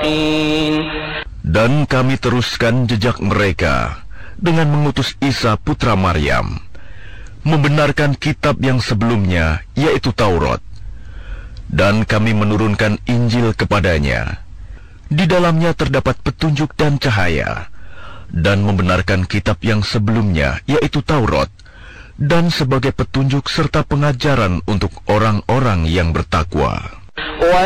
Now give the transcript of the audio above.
المتقين. Dan kami teruskan jejak mereka dengan mengutus Isa putra Maryam, membenarkan kitab yang sebelumnya, yaitu Taurat. Dan kami menurunkan Injil kepadanya. Di dalamnya terdapat petunjuk dan cahaya, dan membenarkan kitab yang sebelumnya, yaitu Taurat, dan sebagai petunjuk serta pengajaran untuk orang-orang yang bertakwa.